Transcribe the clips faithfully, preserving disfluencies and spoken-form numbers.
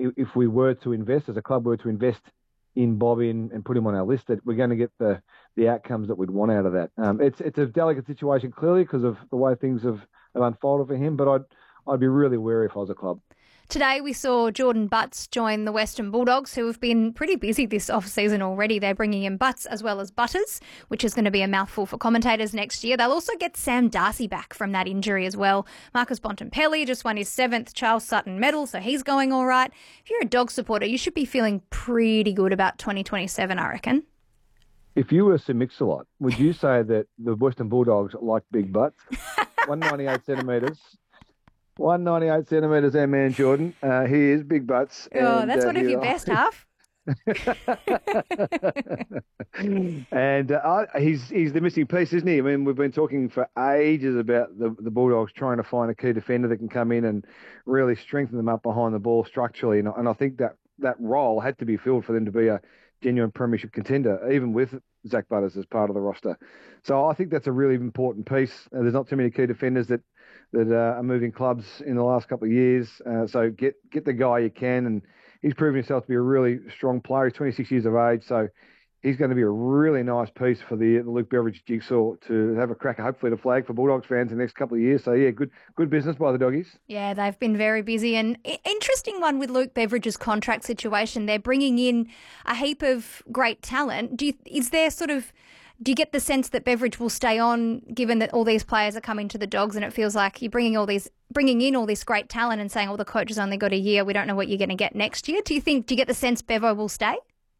if, if we were to invest, as a club were to invest in Bobby and, and put him on our list, that we're going to get the, the outcomes that we'd want out of that. Um, it's it's a delicate situation, clearly, because of the way things have, have unfolded for him, but I'd, I'd be really wary if I was a club. Today we saw Jordan Butts join the Western Bulldogs, who have been pretty busy this off-season already. They're bringing in Butts as well as Butters, which is going to be a mouthful for commentators next year. They'll also get Sam Darcy back from that injury as well. Marcus Bontempelli just won his seventh Charles Sutton medal, so he's going all right. If you're a dog supporter, you should be feeling pretty good about twenty twenty-seven, I reckon. If you were Sir Mix-a-Lot, would you say that the Western Bulldogs like big butts? one ninety-eight centimetres. one ninety-eight centimetres, our man Jordan. Uh, he is big butts. Oh, and, that's uh, one of your best, Half. and uh, he's he's the missing piece, isn't he? I mean, we've been talking for ages about the, the Bulldogs trying to find a key defender that can come in and really strengthen them up behind the ball structurally. And, and I think that that role had to be filled for them to be a genuine premiership contender, even with Zach Butters as part of the roster. So I think that's a really important piece. Uh, there's not too many key defenders that that uh, are moving clubs in the last couple of years. Uh, so get get the guy you can, and he's proven himself to be a really strong player. He's twenty-six years of age, so he's going to be a really nice piece for the, the Luke Beveridge jigsaw to have a crack, hopefully to flag for Bulldogs fans in the next couple of years. So, yeah, good good business by the doggies. Yeah, they've been very busy. And interesting one with Luke Beveridge's contract situation. They're bringing in a heap of great talent. Do you, is there sort of... Do you get the sense that Beveridge will stay on, given that all these players are coming to the Dogs, and it feels like you're bringing all these, bringing in all this great talent and saying, "Oh, the coach has only got a year. We don't know what you're going to get next year." Do you think? Do you get the sense Bevo will stay?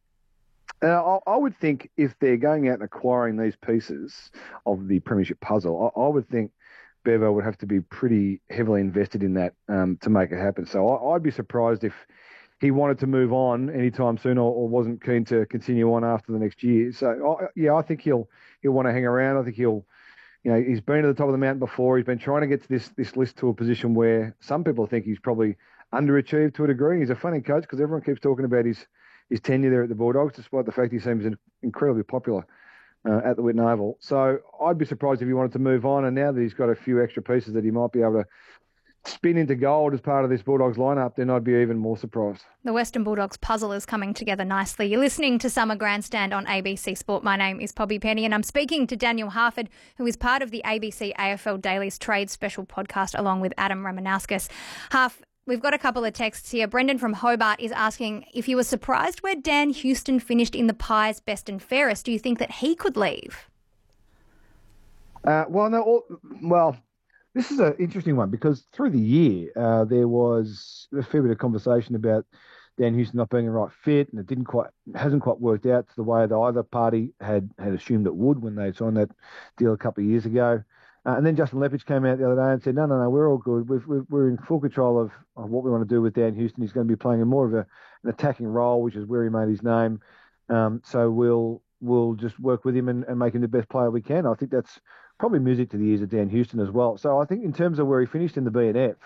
Uh, I, I would think if they're going out and acquiring these pieces of the premiership puzzle, I, I would think Bevo would have to be pretty heavily invested in that um, to make it happen. So I, I'd be surprised if he wanted to move on anytime soon, or, or wasn't keen to continue on after the next year. So, I, yeah, I think he'll he'll want to hang around. I think he'll, you know, he's been to the top of the mountain before. He's been trying to get to this this list to a position where some people think he's probably underachieved to a degree. He's a funny coach because everyone keeps talking about his, his tenure there at the Bulldogs, despite the fact he seems incredibly popular uh, at the Whitten Oval. So I'd be surprised if he wanted to move on. And now that he's got a few extra pieces that he might be able to spin into gold as part of this Bulldogs lineup, then I'd be even more surprised. The Western Bulldogs puzzle is coming together nicely. You're listening to Summer Grandstand on A B C Sport. My name is Poppy Penny, and I'm speaking to Daniel Harford, who is part of the A B C A F L Daily's Trade Special podcast, along with Adam Ramanauskas. Harf, we've got a couple of texts here. Brendan from Hobart is asking if you were surprised where Dan Houston finished in the Pies best and fairest. Do you think that he could leave? Uh, well, no, all, well... This is an interesting one because through the year uh, there was a fair bit of conversation about Dan Houston not being the right fit, and it didn't quite hasn't quite worked out to the way that either party had, had assumed it would when they signed that deal a couple of years ago. Uh, and then Justin Leppich came out the other day and said, no, no, no, we're all good. We've, we've, we're in full control of, of what we want to do with Dan Houston. He's going to be playing in more of a, an attacking role, which is where he made his name. Um, so we'll we'll just work with him and, and make him the best player we can. I think that's probably music to the ears of Dan Houston as well. So I think in terms of where he finished in the B N F,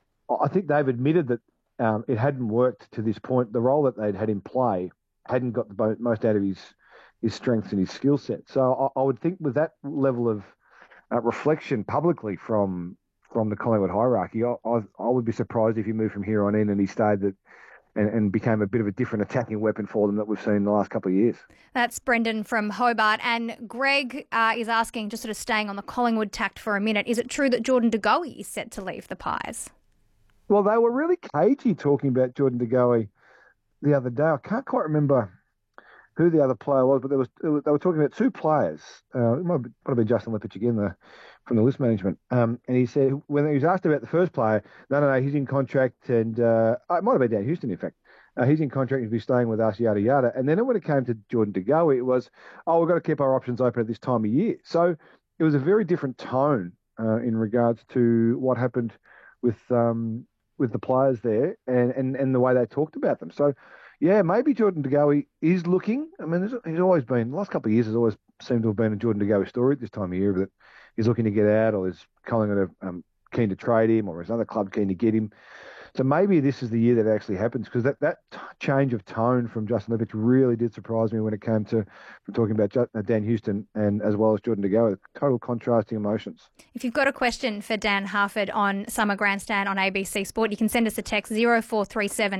I think they've admitted that um, it hadn't worked to this point. The role that they'd had him play hadn't got the most out of his his strengths and his skill set. So I, I would think with that level of uh, reflection publicly from from the Collingwood hierarchy, I, I, I would be surprised if he moved from here on in and he stayed that and, and became a bit of a different attacking weapon for them that we've seen in the last couple of years. That's Brendan from Hobart. And Greg uh, is asking, just sort of staying on the Collingwood tact for a minute, is it true that Jordan De Goey is set to leave the Pies? Well, they were really cagey talking about Jordan De Goey the other day. I can't quite remember who the other player was, but there was, they were talking about two players. Uh, it might have been Justin Leppich again the, from the list management. Um, and he said, when he was asked about the first player, no, no, no, he's in contract, and uh, it might have been Dan Houston, in fact. Uh, he's in contract to be staying with us, yada, yada. And then when it came to Jordan De Goey, it was, oh, we've got to keep our options open at this time of year. So it was a very different tone uh, in regards to what happened with um, with the players there and, and, and the way they talked about them. So, yeah, maybe Jordan De Goey is looking. I mean, he's always been, the last couple of years has always seemed to have been a Jordan De Goey story at this time of year, that he's looking to get out, or is Collingwood um, keen to trade him, or is another club keen to get him. So maybe this is the year that it actually happens, because that, that change of tone from Justin Leppich really did surprise me when it came to from talking about Dan Houston and as well as Jordan De Goey. Total contrasting emotions. If you've got a question for Dan Harford on Summer Grandstand on A B C Sport, you can send us a text zero four three seven